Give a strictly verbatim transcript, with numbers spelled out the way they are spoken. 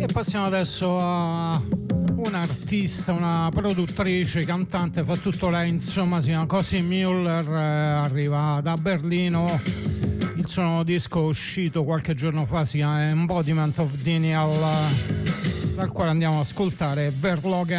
Passiamo adesso a un'artista, una produttrice, cantante, fa tutto lei, insomma, si chiama Cosi Müller, eh, arriva da Berlino. Il suo nuovo disco uscito qualche giorno fa si chiama Embodiment of Denial, dal quale andiamo ad ascoltare Verlogen.